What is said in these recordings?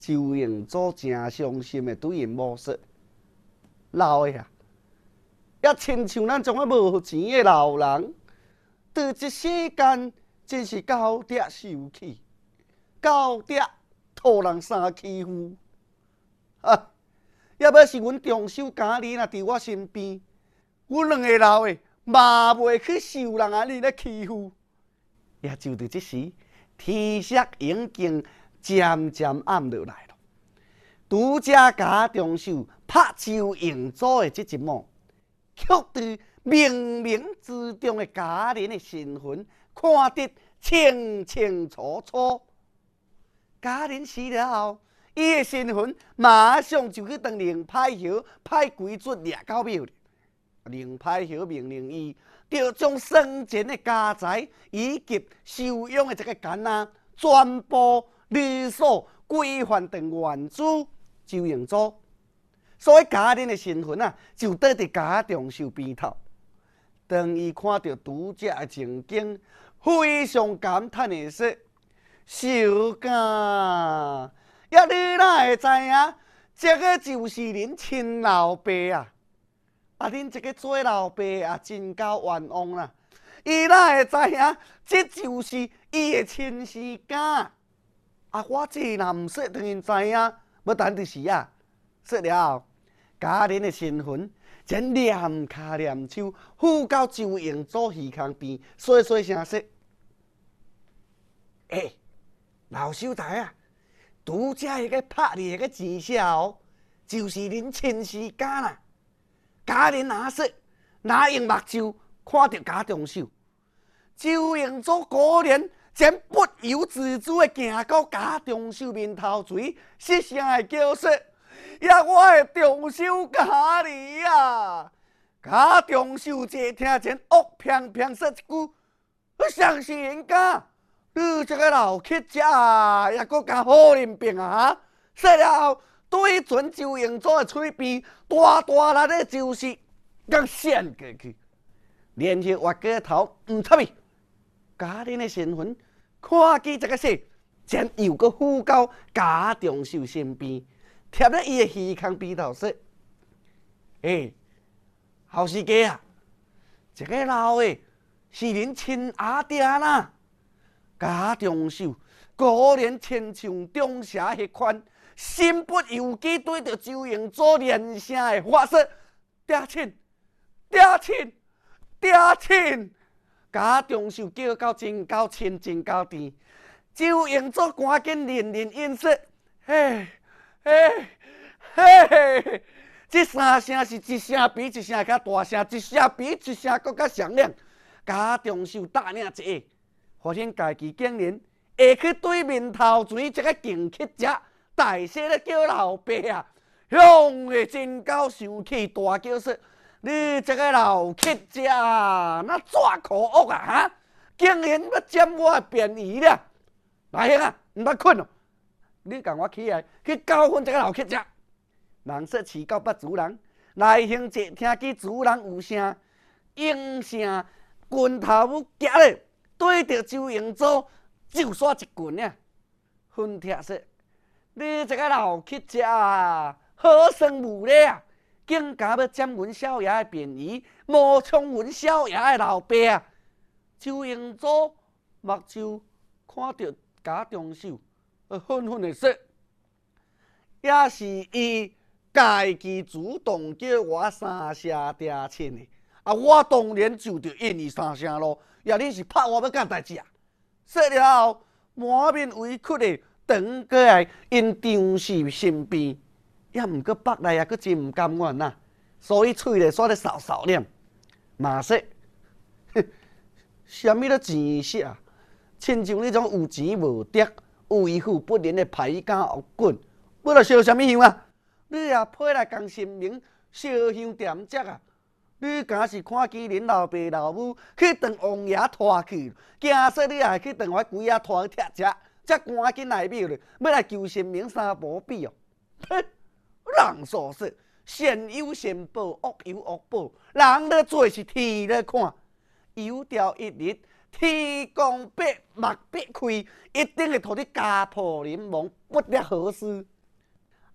周永祖真伤心的对因某说：“老的啊，也亲像咱种啊无钱的老人，在这世间真是高嗲受气，高嗲讨人三欺负。啊，要要是阮重修家己若伫我身边，阮两个老的嘛袂去受人安尼咧欺负。也就伫这时，天色已经渐渐暗落来了。拄则家中秀拍周永祖的这一幕，却对冥冥之中的家人的身份看得清清楚楚。家人死了后，伊的身份马上就去当令派侯派鬼卒掠到庙里。令派侯命令伊，要将生前的家财以及收养的这个囡仔，全部律所归还成原主周永祖。所以家人的身份啊，就倒伫家中秀边头。当伊看到拄则的情景，非常感叹的说：“秀家，呀，你哪会知影？这个就是恁亲老爸啊！啊，恁这个做老爸啊，真够冤枉啦！伊哪会知影？这就是伊的亲生囝。啊，我这若毋说，当然知影。要等就是啊，说了后，家人的身份。”真念骹念手，扶到周永祖鱼缸边，细细声说：“老兄台啊，拄则迄个拍你迄个钱痟，就是恁亲生囝啦。家人哪说，哪用目睭看到家中手？周永祖果然真不由自主的行到家中手面头前，失声的叫说。”呀，我的重修家里啊！家重修者听前恶偏偏说一句：“相信人家，你这个老乞食啊，也搁加好人病啊！”说了后，对准周永祖的嘴边，大大力的就是甲扇过去，连续挖过头唔插伊。家人的身份看见这个事，前又搁扶到家重修身边。贴咧伊的鱼缸边头说：“后世家啊，这个老的是恁亲阿爹啦。家中秀果然亲像中邪迄款，心不由己对着周永祖连声的发说：‘爹亲，爹亲，爹亲！’家中秀叫到真够亲，真够甜。周永祖赶紧连连应说：‘嘿。’这三声是一声比一声较大声，一声比一声搁较响亮。家中秀大领一下，发现家己竟然会去对面头前这个穷乞食，大声咧叫老爸啊！凶的真够生气，大叫说：“你这个老乞食啊，那抓可恶啊！哈，竟然要占我的便宜了！来兄啊，唔捌困哦！”你共我起来，去教训这个老乞食。人说饲狗捌主人，来兄者听见主人有声，应声拳头夹咧，对着周永祖就耍一棍呀。训帖说：“你这个老乞食啊，好生无礼啊！竟敢要占阮少爷的便宜，冒充阮少爷的老爸啊！”周永祖目睭看到家中手。愤愤的说：“也是伊家己主动叫我三声爹亲的，啊，我当然就着应伊三声咯。也你是拍我要干代志啊？”说了后，满面委屈的转过来因张氏身边，也毋过北来也阁真毋甘愿呐，所以嘴咧煞咧扫扫念，嘛说：“什么咧钱色啊？亲像你种有钱无德。”为富不仁的歹家恶棍，要来烧什么香啊？你也配来共神明烧香点烛啊？你敢是看见恁老爸老母去当王爷拖去，惊说你也去当我鬼仔拖去拆食，才赶紧来庙咧，要来求神明三保庇哦。哼，人所说，善有善报，恶有恶报，人咧做是天咧看，有朝一日。天公伯目必开，一定会互你家破人亡，不了好事。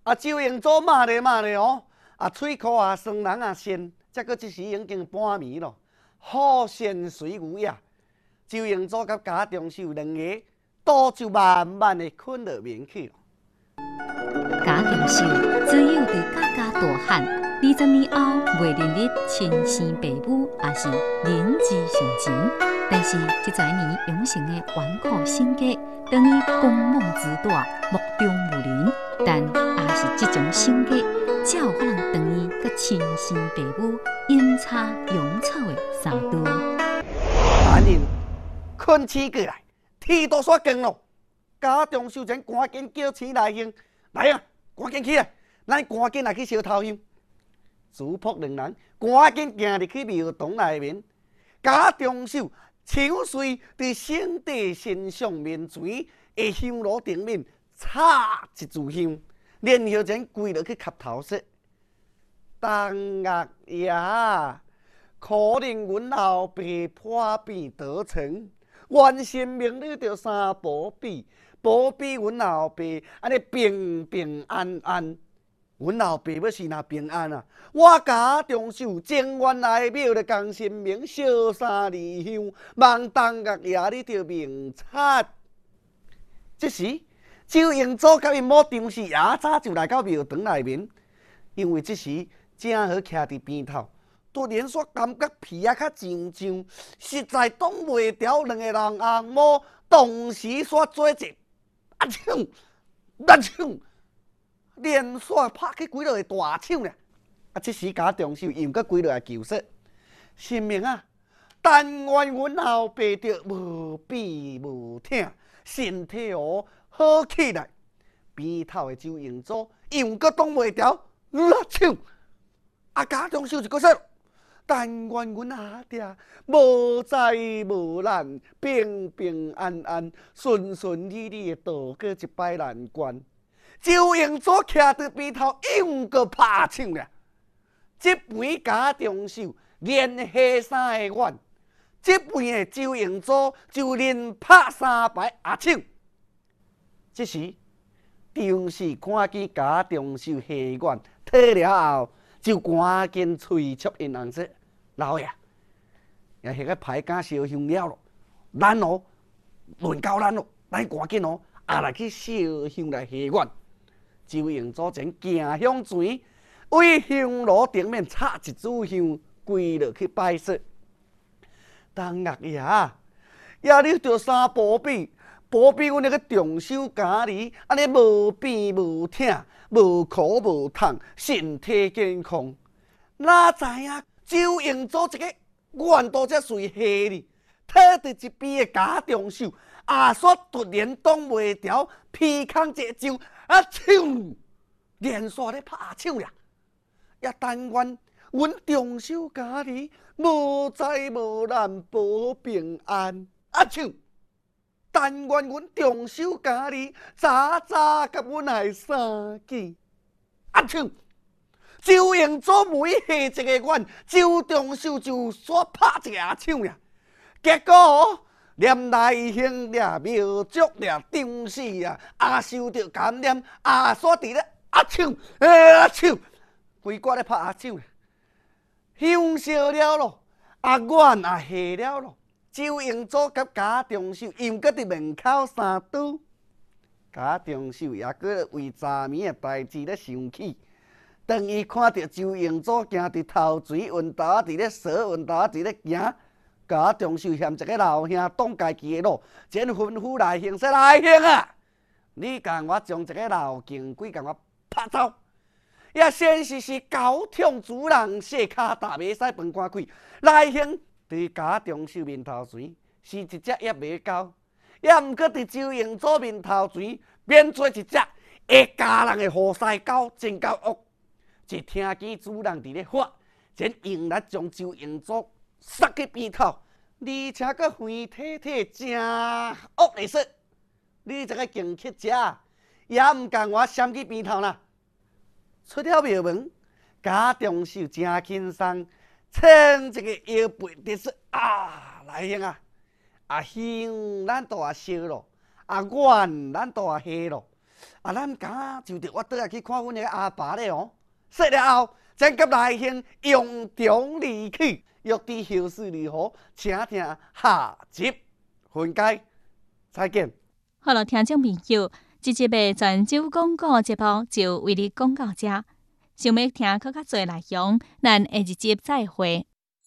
周英祖骂咧哦，喙口酸人鲜，再搁一时已经半暝咯，好仙随有也。周英祖甲贾中秀两个，倒就慢慢的困落眠去。 贾中秀只有伫家家大汉20年后未认日亲生爸母，也是人之常情。但是这十年养成的顽固性格，等于狂妄自大、目中无人。但也是这种性格，才有法通等于甲亲生爸母阴差阳错的相拄。 男人困起过来，天都煞光咯。贾中秀前赶紧叫醒来兄，来啊，赶紧起来，咱赶紧来去烧头香。朱仆两人赶紧行入去庙堂内面，贾中秀手随伫圣地神像面前的香炉顶面插一炷香，然后前跪落去磕头说：“当岳爷，可能阮后爸破病得逞，原神明你着三保庇，保庇阮后爸安尼平平安安。阮后爸要是若平安啊，我贾中秀情愿来庙咧共神明烧三二香，望当岳爷你着明察。”这时，周英祖甲因某张氏也早就来到庙堂内面，因为这时正好徛伫边头，突然煞感觉鼻仔较痒痒，实在挡袂牢两个人红某同时煞做者，抢，连续拍去几落个大抢咧！这时贾中秀又搁几落来求说：“神明啊，但愿阮后爸着无病无痛，身体好起来。”边头的周英祖又搁挡袂牢，抢！贾中秀就搁说：“但愿阮阿爹无灾无难，平平安安、顺顺利利的度过一摆难关。”周英祖徛伫边头，又搁拍抢了。这边贾中秀连下3个碗，这边的周英祖就连拍3摆抢。这时，张氏看见贾中秀下碗退了后，就赶紧催促因翁说：“老爷，也迄个歹敢烧香了咯，咱轮到咱咯，咱赶紧也来去烧香来下愿。”周英祖前行向前，为香炉顶面插一炷香，跪落去拜说：“当岳爷，也你着三保庇，保庇阮那个中秀家里，安尼无病无痛，无苦无痛，身体健康。哪知影周英祖一个愿都遮随下哩，退伫一边的贾中秀，煞突然挡袂牢，鼻孔一揪，抢！连续咧拍抢啦！也但愿阮中秀家里无灾无难，保平安。抢！但愿阮中秀家里早早甲阮来相见。抢！周英祖每下一个愿，周中秀就煞拍一个抢呀！结果连内兄俩、庙祝俩、张氏啊，受到感染，煞伫咧抢，规挂咧拍抢，香烧了咯，愿也下了咯。周英祖甲贾中秀又搁伫门口相拄，贾中秀也搁为昨暝的代志咧生气。当伊看到周英祖行伫头前运豆仔伫咧扫，运豆仔伫咧行，贾中秀嫌一个老兄挡家己的路，前吩咐来兄说：“来兄啊，你共我将一个老警鬼共我拍走。也先是高挑主人，细骹踏袂使饭赶开。来兄伫贾中秀面头前是一只也袂交，也毋过伫周英祖面头前变做一只会咬人的好西狗，真够恶。一听见主人伫咧发，前用力将周英祖杀去边头，而且阁肥体体真恶的说：你这个惊乞者，也毋共我闪去边头啦！出了庙门，贾中秀真轻松，撑一个腰背，就说：来兄啊，香咱都烧咯，愿咱都下咯。 咱敢就着我倒来去看阮个阿爸咧哦。说了后，将甲来兄用中离去，欲知后事如何，请听下集分解。再见。 好了，听众朋友，这集的泉州广告节目就为你讲到这。想要听更较多内容，咱下一集再会。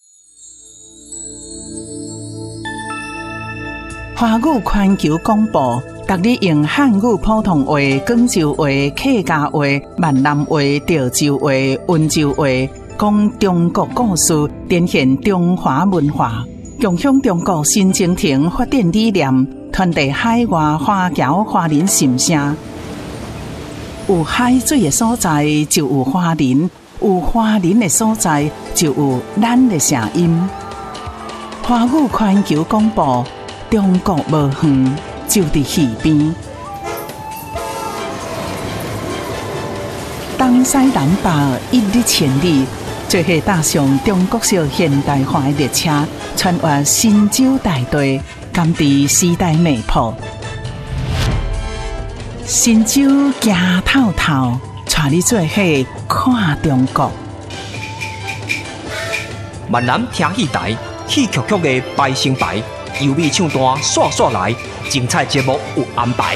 华语环球广播，逐日用汉语普通话、广州话、客家话、闽南话、潮州话、温州话，讲中国故事，展现中华文化，共享中国新征程发展理念，传递海外华侨华人心声。有海水的所在，就有华人；有华人的所在，就有咱的声音。华语环球广播，中国无远，就伫耳边。东西南北一日千里，做伙踏上中国式现代化的列车，穿越神州大地，甘伫时代脉搏。神州行透透，带你做伙看中国。 闽南听戏台，戏曲曲的排成排，优美唱段刷刷来，精彩节目有安排。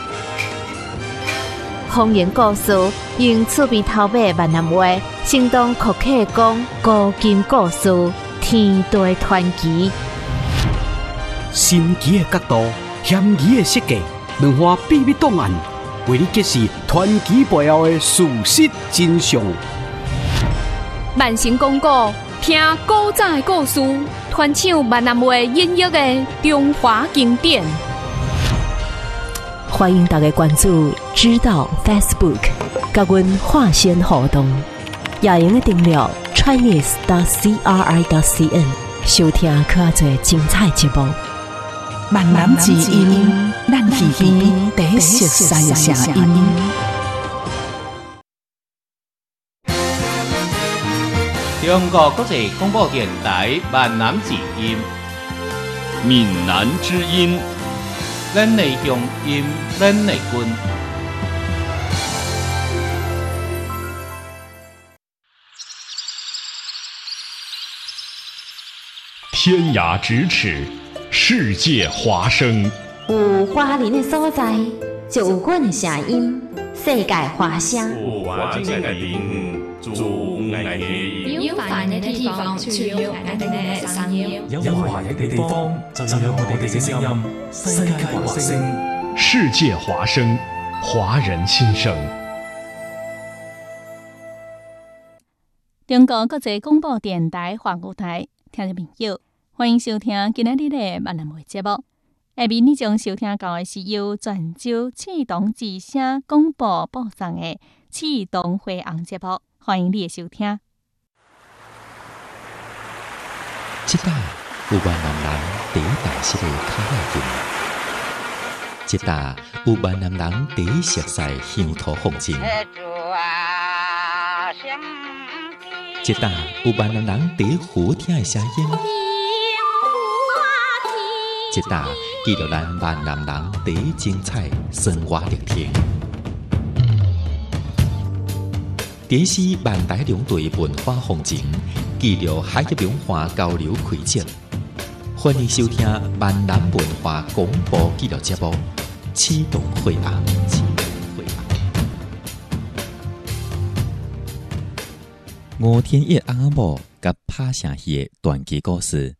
方言故事用趣味头尾闽南话，生动酷客讲古今故事，天地传奇。 神奇的角度，险奇的设计，文化秘密档案，为你揭示传奇背后的事实真相。 万成广告，听古早的故事，传唱闽南话音乐的中华经典。 欢迎大家关注知道 Facebook， 甲阮化身互动，也用个订阅 Chinese.CRI.CN， 收听较侪精彩节目。 闽南之音，咱耳边第一熟悉的声音。 中国国际广播电台闽南之音， 闽南之音， 咱的乡音，咱的根。 天涯咫尺，世界华声。 有华人的所在，就有阮的声音。世界华声。 有华人的地方，就有爱的音。 有华人的地方，就有我哋嘅聲音。 有華人的地方，就有我哋嘅聲音。世界華聲， 世界華聲，華人心聲。 中國國際廣播電台華語台，聽眾朋友，歡迎收聽今日的閩南話節目。下面你將收聽到的是由泉州啟東之聲廣播播送的啟東會紅節目，歡迎你的收聽。 這搭有閩南人第一大式的卡拉店，這搭有閩南人第一熟悉鄉土風情，這搭有閩南人第一好聽的聲音，這搭記錄咱閩南人第一精彩生活歷程。這是閩台兩地文化風情，記錄海峽文化交流軌跡。歡迎收聽閩南文化廣播紀錄節目《啟東會紅》。吳天一翁仔某甲拍聲戲的傳奇故事。